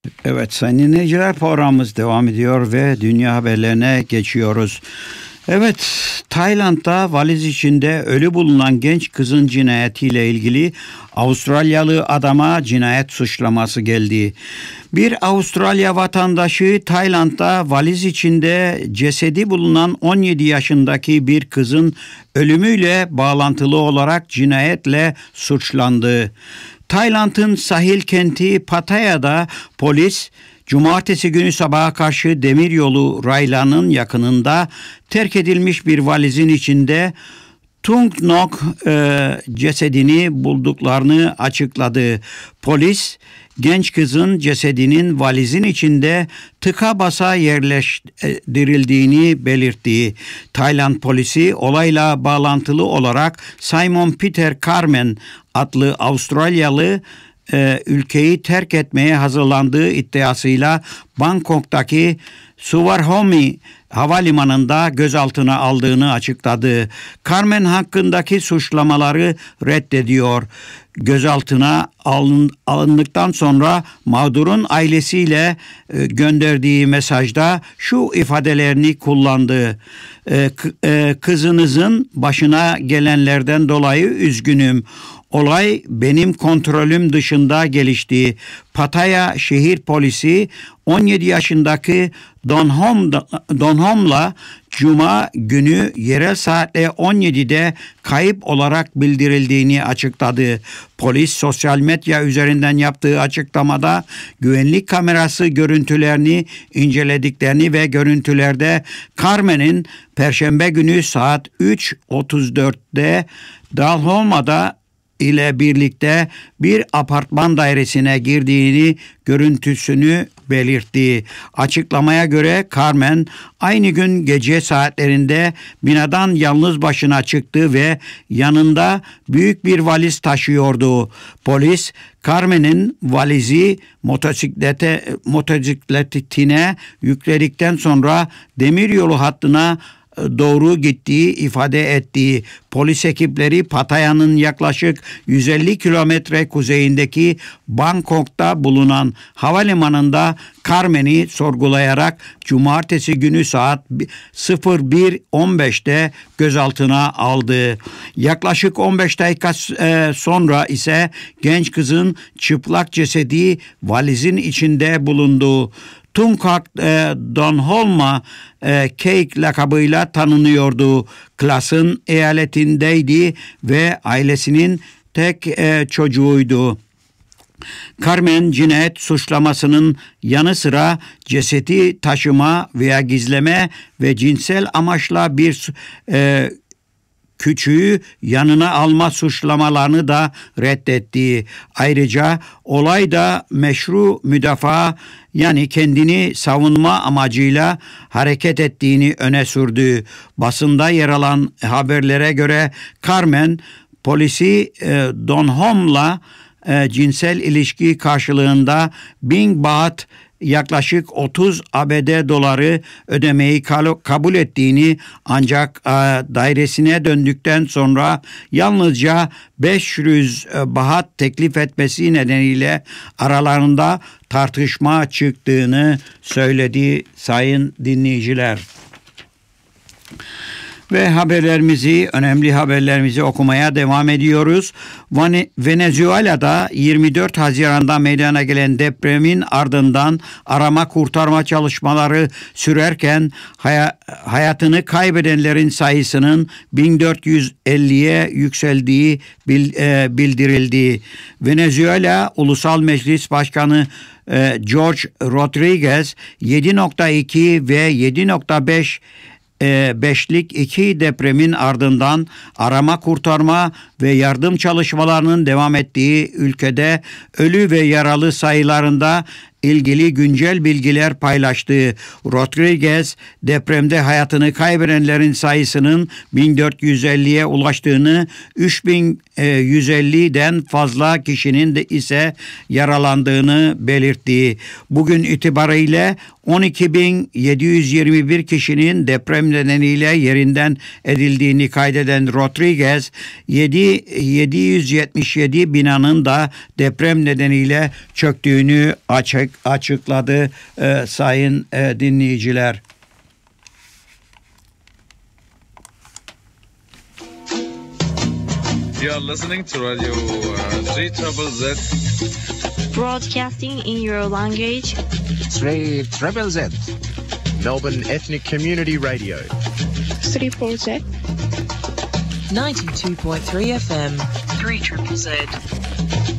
Evet sayın dinleyiciler, programımız devam ediyor ve dünya haberlerine geçiyoruz. Evet, Tayland'da valiz içinde ölü bulunan genç kızın cinayetiyle ilgili Avustralyalı adama cinayet suçlaması geldi. Bir Avustralya vatandaşı Tayland'da valiz içinde cesedi bulunan 17 yaşındaki bir kızın ölümüyle bağlantılı olarak cinayetle suçlandı. Tayland'ın sahil kenti Pattaya'da polis cumartesi günü sabaha karşı demiryolu raylarının yakınında terk edilmiş bir valizin içinde Tung Nok cesedini bulduklarını açıkladı. Polis genç kızın cesedinin valizin içinde tıka basa yerleştirildiğini belirtti. Tayland polisi olayla bağlantılı olarak Simon Peter Carmen adlı Avustralyalı ülkeyi terk etmeye hazırlandığı iddiasıyla Bangkok'taki Suvarnabhumi havalimanında gözaltına aldığını açıkladı. Carmen hakkındaki suçlamaları reddediyor. Gözaltına alındıktan sonra mağdurun ailesiyle gönderdiği mesajda şu ifadelerini kullandı. Kızınızın başına gelenlerden dolayı üzgünüm. Olay benim kontrolüm dışında gelişti. Pattaya şehir polisi 17 yaşındaki Donhom'la Cuma günü yerel saatle 17'de kayıp olarak bildirildiğini açıkladı. Polis sosyal medya üzerinden yaptığı açıklamada güvenlik kamerası görüntülerini incelediklerini ve görüntülerde Carmen'in Perşembe günü saat 3.34'de Dalhousi'de ile birlikte bir apartman dairesine girdiğini görüntüsünü belirtti. Açıklamaya göre Carmen aynı gün gece saatlerinde binadan yalnız başına çıktı ve yanında büyük bir valiz taşıyordu. Polis Carmen'in valizi motosikletine yükledikten sonra demiryolu hattına doğru gittiği ifade ettiği polis ekipleri Pattaya'nın yaklaşık 150 kilometre kuzeyindeki Bangkok'ta bulunan havalimanında Carmen'i sorgulayarak cumartesi günü saat 01.15'te gözaltına aldı. Yaklaşık 15 dakika sonra ise genç kızın çıplak cesedi valizin içinde bulundu. Tungkak Donholma Cake lakabıyla tanınıyordu. Klas'ın eyaletindeydi ve ailesinin tek çocuğuydu. Carmen cinayet suçlamasının yanı sıra cesedi taşıma veya gizleme ve cinsel amaçla bir küçüğü yanına alma suçlamalarını da reddetti. Ayrıca olayda meşru müdafaa yani kendini savunma amacıyla hareket ettiğini öne sürdü. Basında yer alan haberlere göre Carmen polisi Donhom'la cinsel ilişki karşılığında 1000 baht yaklaşık 30 ABD doları ödemeyi kabul ettiğini ancak dairesine döndükten sonra yalnızca 500 baht teklif etmesi nedeniyle aralarında tartışma çıktığını söyledi sayın dinleyiciler. Ve önemli haberlerimizi okumaya devam ediyoruz. Venezuela'da 24 Haziran'da meydana gelen depremin ardından arama kurtarma çalışmaları sürerken hayatını kaybedenlerin sayısının 1450'ye yükseldiği bildirildi. Venezuela Ulusal Meclis Başkanı George Rodriguez 7.2 ve 7.5 5'lik iki depremin ardından arama kurtarma ve yardım çalışmalarının devam ettiği ülkede ölü ve yaralı sayılarında ilgili güncel bilgiler paylaştı. Rodriguez depremde hayatını kaybedenlerin sayısının 1450'ye ulaştığını, 3150'den fazla kişinin de ise yaralandığını belirtti. Bugün itibariyle 12.721 kişinin deprem nedeniyle yerinden edildiğini kaydeden Rodriguez, 777 binanın da deprem nedeniyle çöktüğünü açıkladı sayın dinleyiciler. You are listening to Radio 3ZZZ. Broadcasting in your language. 3ZZZ. Melbourne Ethnic Community Radio. 3ZZZ. 92.3 FM. 3ZZZ.